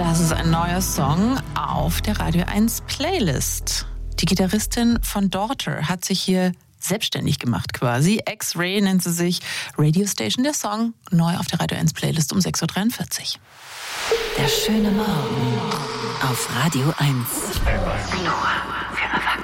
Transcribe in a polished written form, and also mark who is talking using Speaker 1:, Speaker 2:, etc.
Speaker 1: Das ist ein neuer Song auf der Radio 1 Playlist. Die Gitarristin von Daughter hat sich hier selbstständig gemacht quasi. X-Ray nennt sie sich. Radio Station, der Song, neu auf der Radio 1 Playlist um 6.43 Uhr.
Speaker 2: Der schöne Morgen auf Radio 1.
Speaker 3: Noah.